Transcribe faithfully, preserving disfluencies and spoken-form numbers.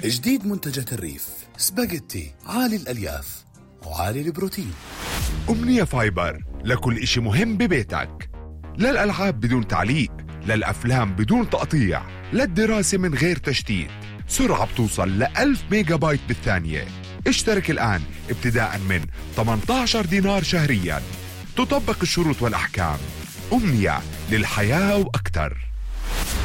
جديد منتجات الريف سباجيتي عالي الألياف وعالي البروتين. أمنية فايبر لكل إشي مهم ببيتك، للألعاب بدون تعليق، للأفلام بدون تقطيع، للدراسة من غير تشتيت، سرعة بتوصل لألف ميجا بايت بالثانية. اشترك الآن ابتداء من ثمانية عشر دينار شهريا. تطبق الشروط والأحكام. أمنية للحياة وأكثر.